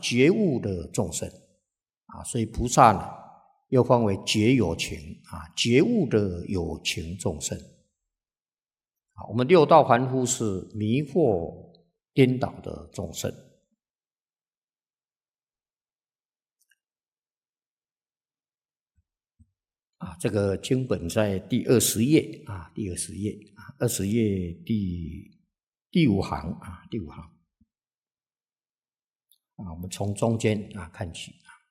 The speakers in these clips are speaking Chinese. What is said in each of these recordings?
觉悟的众生所以菩萨呢又分为觉有情觉悟的有情众生我们六道凡夫是迷惑颠倒的众生这个经本在第20页第20页20页第5行第5行我们从中间看起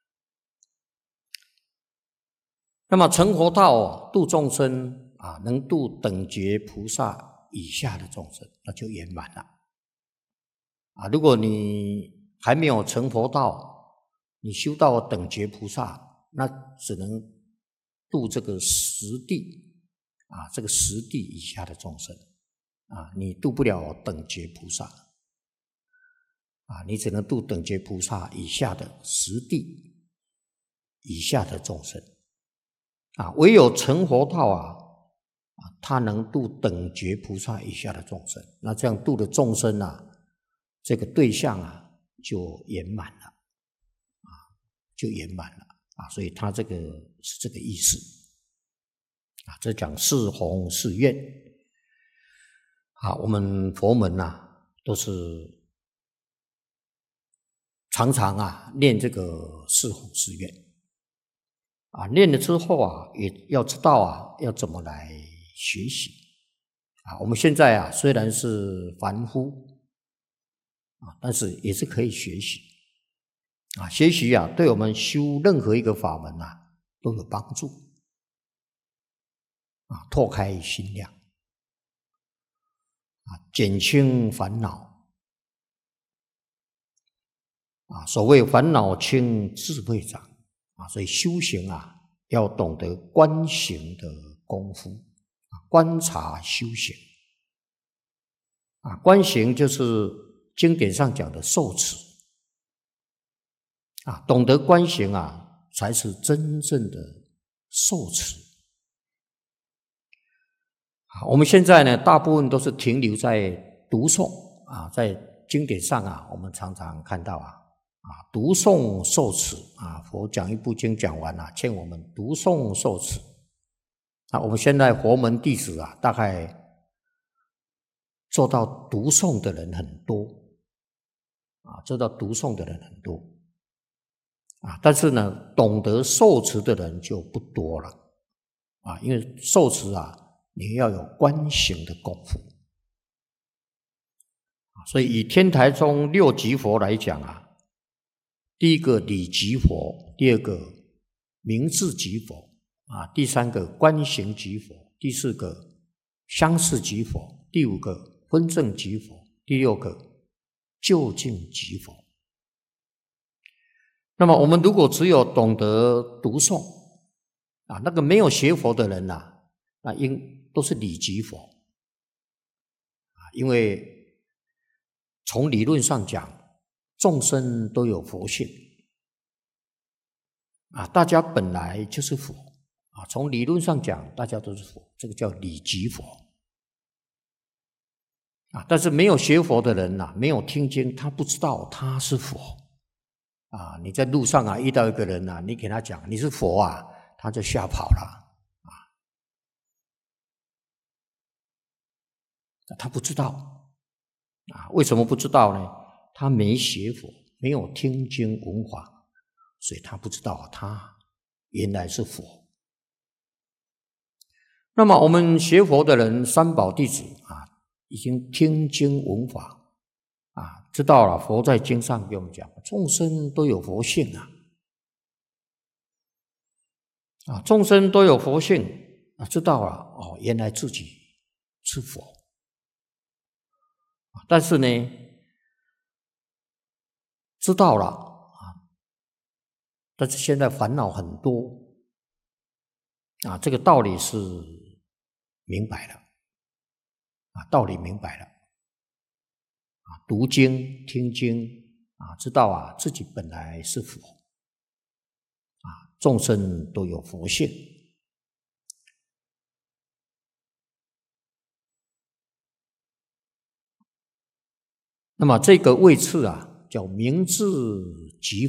那么成佛道度众生能度等觉菩萨以下的众生，那就圆满了如果你还没有成佛道，你修到等觉菩萨，那只能度这个十地这个十地以下的众生你度不了等觉菩萨你只能度等觉菩萨以下的十地以下的众生唯有成佛道他能度等觉菩萨以下的众生，那这样度的众生这个对象就圆满了就圆满了所以他这个是这个意思这讲是弘是愿我们佛门都是常常念这个是弘是愿念了之后也要知道要怎么来学习我们现在虽然是凡夫但是也是可以学习学习对我们修任何一个法门都有帮助拓开心量减轻烦恼所谓烦恼轻智慧长所以修行要懂得观行的功夫观察修行观行就是经典上讲的受持懂得观行才是真正的受持我们现在呢大部分都是停留在读诵在经典上我们常常看到读诵受持佛讲一部经讲完劝我们读诵受持我们现在佛门弟子大概做到读诵的人很多做到读诵的人很多但是呢懂得受持的人就不多了因为受持你要有观行的功夫所以以天台宗六级佛来讲第一个理即佛，第二个明智即佛第三个观行即佛，第四个相似即佛，第五个分证即佛，第六个究竟即佛。那么我们如果只有懂得读诵那个没有学佛的人都是理即佛因为从理论上讲众生都有佛性大家本来就是佛从理论上讲大家都是佛，这个叫理即佛但是没有学佛的人没有听经，他不知道他是佛你在路上遇到一个人你给他讲你是佛他就吓跑了他不知道为什么不知道呢？他没学佛，没有听经闻法，所以他不知道他原来是佛。那么我们学佛的人，三宝弟子已经听经闻法知道了佛在经上给我们讲众生都有佛性众生都有佛性知道了原来自己是佛但是呢知道了但是现在烦恼很多这个道理是明白了道理明白了读经听经知道自己本来是佛众生都有佛性那么这个位次叫明智即